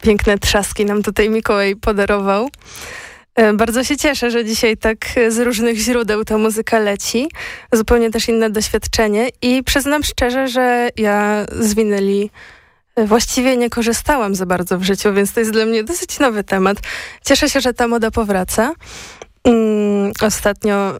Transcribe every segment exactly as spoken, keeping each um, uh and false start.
piękne trzaski nam tutaj Mikołaj podarował. Bardzo się cieszę, że dzisiaj tak z różnych źródeł ta muzyka leci. Zupełnie też inne doświadczenie i przyznam szczerze, że ja z winyli właściwie nie korzystałam za bardzo w życiu, więc to jest dla mnie dosyć nowy temat. Cieszę się, że ta moda powraca. Mm, ostatnio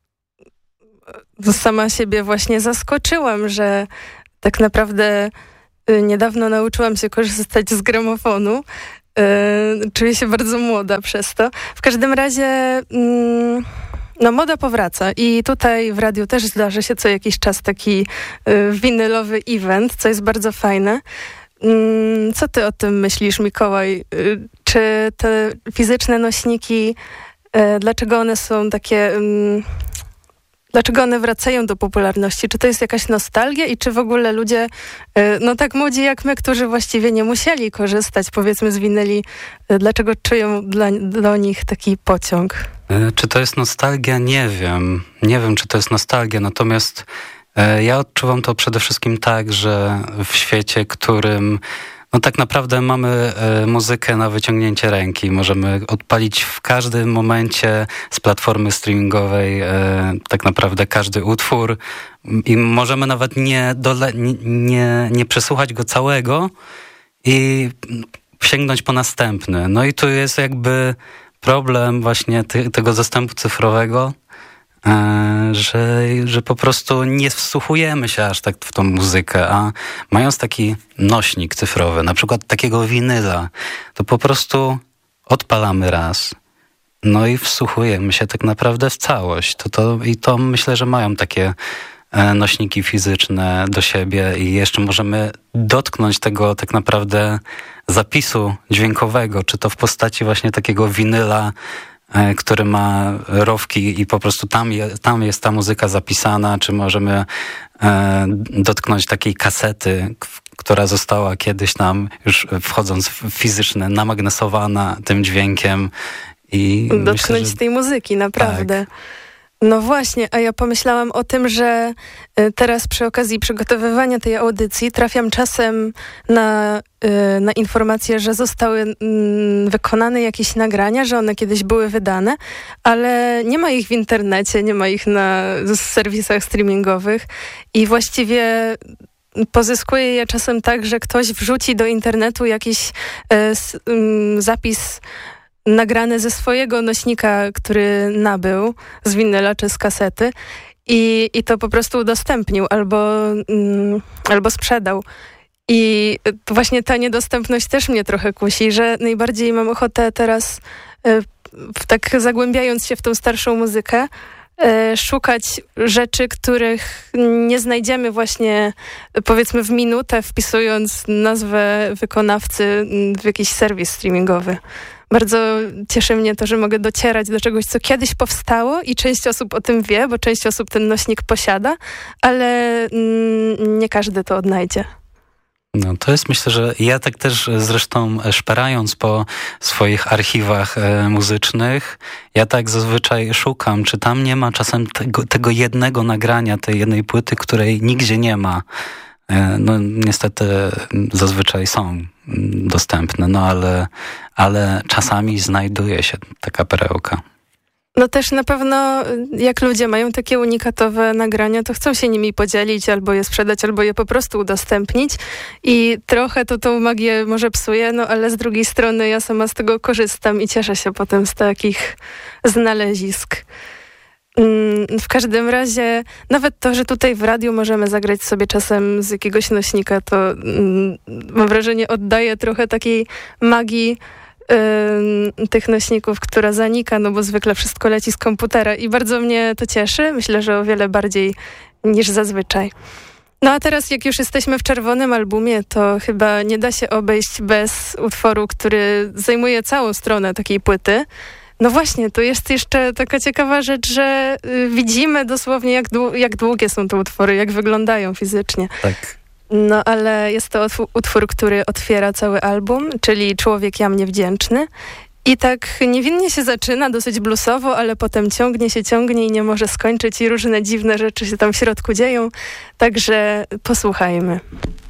sama siebie właśnie zaskoczyłam, że tak naprawdę niedawno nauczyłam się korzystać z gramofonu. Yy, czuję się bardzo młoda przez to. W każdym razie yy, no moda powraca i tutaj w radiu też zdarzy się co jakiś czas taki yy, winylowy event, co jest bardzo fajne. Yy, co ty o tym myślisz, Mikołaj? Yy, czy te fizyczne nośniki, yy, dlaczego one są takie... Yy, Dlaczego one wracają do popularności? Czy to jest jakaś nostalgia i czy w ogóle ludzie, no tak młodzi jak my, którzy właściwie nie musieli korzystać, powiedzmy, z winyli, dlaczego czują dla, dla nich taki pociąg? Czy to jest nostalgia? Nie wiem. Nie wiem, czy to jest nostalgia, natomiast ja odczuwam to przede wszystkim tak, że w świecie, którym no tak naprawdę mamy e, muzykę na wyciągnięcie ręki. Możemy odpalić w każdym momencie z platformy streamingowej e, tak naprawdę każdy utwór i możemy nawet nie, dole, nie, nie, nie przesłuchać go całego i sięgnąć po następny. No i tu jest jakby problem właśnie ty, tego zastępu cyfrowego, Że, że po prostu nie wsłuchujemy się aż tak w tą muzykę, a mając taki nośnik cyfrowy, na przykład takiego winyla, to po prostu odpalamy raz, no i wsłuchujemy się tak naprawdę w całość. To, to, I to myślę, że mają takie nośniki fizyczne do siebie i jeszcze możemy dotknąć tego tak naprawdę zapisu dźwiękowego, czy to w postaci właśnie takiego winyla, który ma rowki i po prostu tam, je, tam jest ta muzyka zapisana, czy możemy e, dotknąć takiej kasety, k- która została kiedyś tam, już wchodząc w fizyczne, namagnesowana tym dźwiękiem. I dotknąć myślę, że... tej muzyki, naprawdę. Tak. No właśnie, a ja pomyślałam o tym, że teraz przy okazji przygotowywania tej audycji trafiam czasem na, na informacje, że zostały wykonane jakieś nagrania, że one kiedyś były wydane, ale nie ma ich w internecie, nie ma ich na serwisach streamingowych i właściwie pozyskuję je czasem tak, że ktoś wrzuci do internetu jakiś zapis nagrane ze swojego nośnika, który nabył z winyla czy z kasety i, i to po prostu udostępnił albo, mm, albo sprzedał. I właśnie ta niedostępność też mnie trochę kusi, że najbardziej mam ochotę teraz, y, tak zagłębiając się w tą starszą muzykę, y, szukać rzeczy, których nie znajdziemy właśnie, powiedzmy, w minutę, wpisując nazwę wykonawcy w jakiś serwis streamingowy. Bardzo cieszy mnie to, że mogę docierać do czegoś, co kiedyś powstało i część osób o tym wie, bo część osób ten nośnik posiada, ale mm, nie każdy to odnajdzie. No to jest, myślę, że ja tak też zresztą szperając po swoich archiwach e, muzycznych, ja tak zazwyczaj szukam, czy tam nie ma czasem tego, tego jednego nagrania, tej jednej płyty, której nigdzie nie ma. No niestety zazwyczaj są dostępne, no ale, ale czasami znajduje się taka perełka. No też na pewno jak ludzie mają takie unikatowe nagrania, to chcą się nimi podzielić, albo je sprzedać, albo je po prostu udostępnić i trochę to tą magię może psuje, no ale z drugiej strony ja sama z tego korzystam i cieszę się potem z takich znalezisk. W każdym razie nawet to, że tutaj w radiu możemy zagrać sobie czasem z jakiegoś nośnika, to mm, mam wrażenie oddaje trochę takiej magii y, tych nośników, która zanika, no bo zwykle wszystko leci z komputera i bardzo mnie to cieszy. Myślę, że o wiele bardziej niż zazwyczaj. No a teraz jak już jesteśmy w czerwonym albumie, to chyba nie da się obejść bez utworu, który zajmuje całą stronę takiej płyty. No właśnie, to jest jeszcze taka ciekawa rzecz, że y, widzimy dosłownie jak, dłu- jak długie są te utwory, jak wyglądają fizycznie. Tak. No ale jest to utwór, utwór, który otwiera cały album, czyli Człowiek ja mnie wdzięczny. I tak niewinnie się zaczyna, dosyć bluesowo, ale potem ciągnie się, ciągnie i nie może skończyć i różne dziwne rzeczy się tam w środku dzieją. Także posłuchajmy.